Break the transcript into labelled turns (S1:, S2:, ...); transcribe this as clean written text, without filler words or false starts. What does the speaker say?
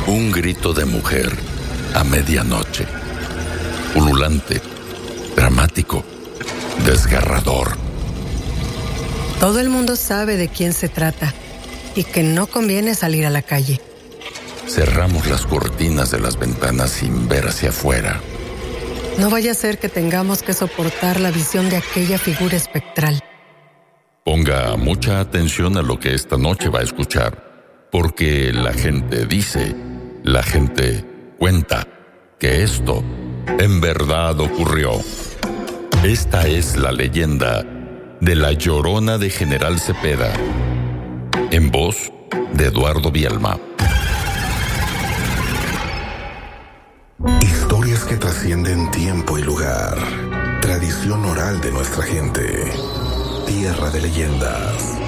S1: Un grito de mujer a medianoche. Ululante, dramático, desgarrador.
S2: Todo el mundo sabe de quién se trata y que no conviene salir a la calle.
S1: Cerramos las cortinas de las ventanas sin ver hacia afuera.
S2: No vaya a ser que tengamos que soportar la visión de aquella figura espectral.
S1: Ponga mucha atención a lo que esta noche va a escuchar, porque la gente dice, la gente cuenta que esto en verdad ocurrió. Esta es la leyenda de La Llorona de General Cepeda, en voz de Eduardo Bielma.
S3: Historias que trascienden tiempo y lugar. Tradición oral de nuestra gente. Tierra de leyendas.